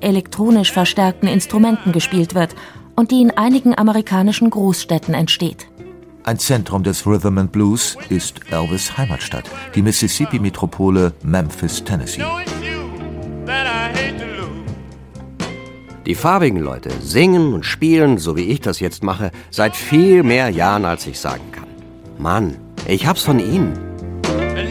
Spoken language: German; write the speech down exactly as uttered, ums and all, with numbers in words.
elektronisch verstärkten Instrumenten gespielt wird und die in einigen amerikanischen Großstädten entsteht. Ein Zentrum des Rhythm and Blues ist Elvis' Heimatstadt, die Mississippi-Metropole Memphis, Tennessee. Die farbigen Leute singen und spielen, so wie ich das jetzt mache, seit viel mehr Jahren, als ich sagen kann. Mann, ich hab's von ihnen.